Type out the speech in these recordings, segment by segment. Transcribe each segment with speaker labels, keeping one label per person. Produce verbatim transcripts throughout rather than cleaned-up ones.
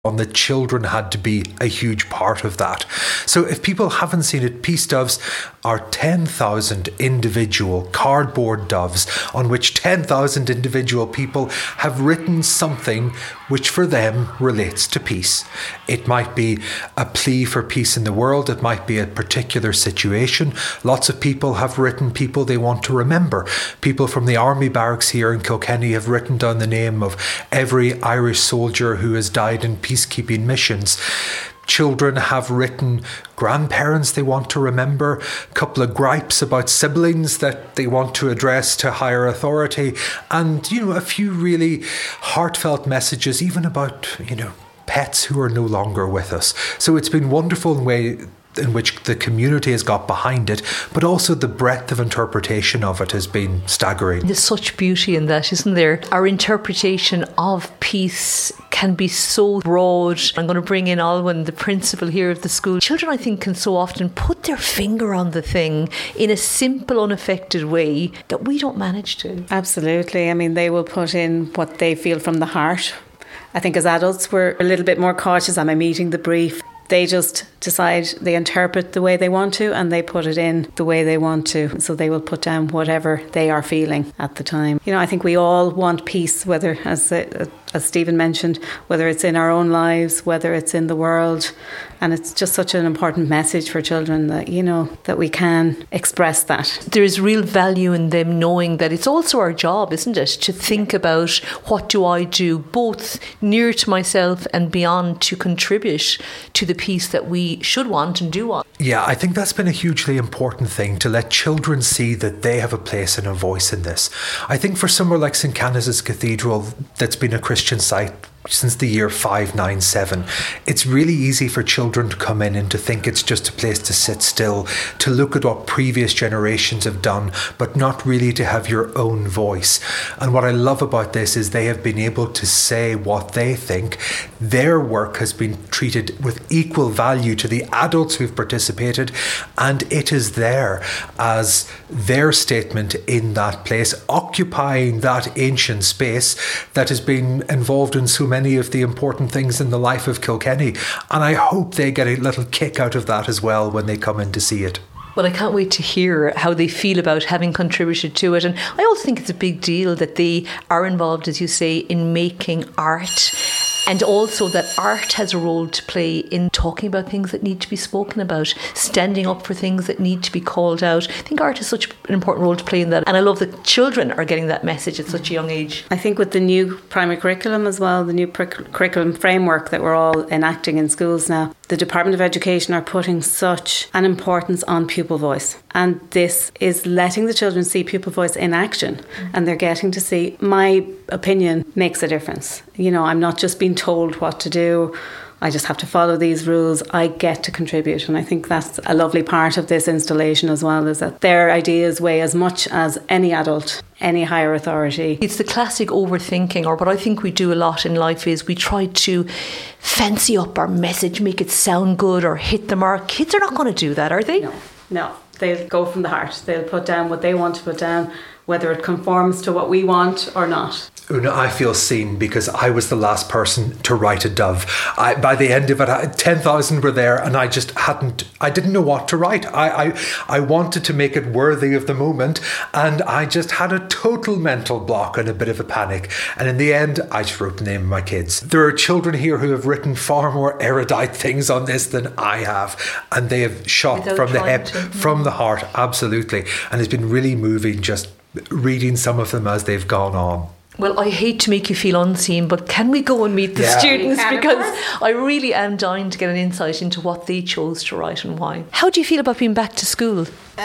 Speaker 1: and the children had to be a huge part of that. So if people haven't seen it, Peace Doves are ten thousand individual cardboard doves on which ten thousand individual people have written something which for them relates to peace. It might be a plea for peace in the world. It might be a particular situation. Lots of people have written people they want to remember. People from the army barracks here in Kilkenny have written down the name of every Irish soldier who has died in peacekeeping missions. Children have written grandparents they want to remember, a couple of gripes about siblings that they want to address to higher authority, and, you know, a few really heartfelt messages, even about, you know, pets who are no longer with us. So it's been wonderful in way in which the community has got behind it, but also the breadth of interpretation of it has been staggering.
Speaker 2: There's such beauty in that, isn't there? Our interpretation of peace can be so broad. I'm going to bring in Alwyn, the principal here of the school. Children, I think, can so often put their finger on the thing in a simple, unaffected way that we don't manage to.
Speaker 3: Absolutely. I mean, they will put in what they feel from the heart. I think as adults, we're a little bit more cautious. Am I meeting the brief? They just decide, they interpret the way they want to, and they put it in the way they want to. So they will put down whatever they are feeling at the time. You know, I think we all want peace, whether, as uh, as Stephen mentioned, whether it's in our own lives, whether it's in the world. And it's just such an important message for children that, you know, that we can express that.
Speaker 2: There is real value in them knowing that it's also our job, isn't it, to think about what do I do, both near to myself and beyond, to contribute to the peace that we should want and do want.
Speaker 1: Yeah, I think that's been a hugely important thing, to let children see that they have a place and a voice in this. I think for somewhere like Saint Canice's Cathedral, that's been a Christian site since the year five ninety-seven, it's really easy for children to come in and to think it's just a place to sit still, to look at what previous generations have done, but not really to have your own voice. And what I love about this is they have been able to say what they think. Their work has been treated with equal value to the adults who've participated, and it is there as their statement in that place, occupying that ancient space that has been involved in so many of the important things in the life of Kilkenny. And I hope they get a little kick out of that as well when they come in to see it.
Speaker 2: Well, I can't wait to hear how they feel about having contributed to it. And I also think it's a big deal that they are involved, as you say, in making art. And also that art has a role to play in talking about things that need to be spoken about, standing up for things that need to be called out. I think art has such an important role to play in that. And I love that children are getting that message at such a young age.
Speaker 3: I think with the new primary curriculum as well, the new pr- curriculum framework that we're all enacting in schools now, the Department of Education are putting such an importance on pupil voice. And this is letting the children see pupil voice in action. Mm-hmm. And they're getting to see, my opinion makes a difference. You know, I'm not just being told what to do. I just have to follow these rules. I get to contribute. And I think that's a lovely part of this installation as well, is that their ideas weigh as much as any adult, any higher authority.
Speaker 2: It's the classic overthinking, or what I think we do a lot in life is we try to fancy up our message, make it sound good or hit the mark. Kids are not going to do that, are they?
Speaker 3: No, no. They'll go from the heart. They'll put down what they want to put down, whether it conforms to what we want or not.
Speaker 1: Una, I feel seen because I was the last person to write a dove. I, by the end of it, I, ten thousand were there and I just hadn't, I didn't know what to write. I, I, I wanted to make it worthy of the moment, and I just had a total mental block and a bit of a panic. And in the end, I just wrote the name of my kids. There are children here who have written far more erudite things on this than I have. And they have shot Without from the hip, to. from the heart, absolutely. And it's been really moving just reading some of them as they've gone on.
Speaker 2: Well, I hate to make you feel unseen, but can we go and meet the
Speaker 1: yeah.
Speaker 2: students? Because I really am dying to get an insight into what they chose to write and why. How do you feel about being back to school?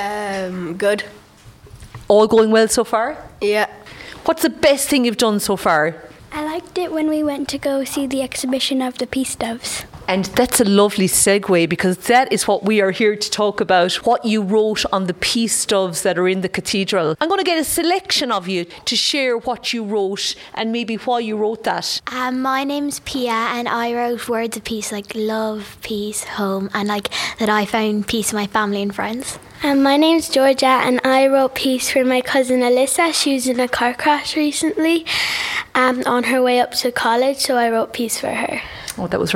Speaker 4: Um, good.
Speaker 2: All going well so far?
Speaker 4: Yeah.
Speaker 2: What's the best thing you've done so far?
Speaker 5: I liked it when we went to go see the exhibition of the Peace Doves.
Speaker 2: And that's a lovely segue, because that is what we are here to talk about, what you wrote on the Peace Doves that are in the cathedral. I'm going to get a selection of you to share what you wrote and maybe why you wrote that.
Speaker 5: Um, my name's Pia, and I wrote words of peace like love, peace, home, and like that I found peace in my family and friends. Um, my name's Georgia, and I wrote peace for my cousin Alyssa. She was in a car crash recently um, on her way up to college, so I wrote peace for her.
Speaker 2: Oh, that was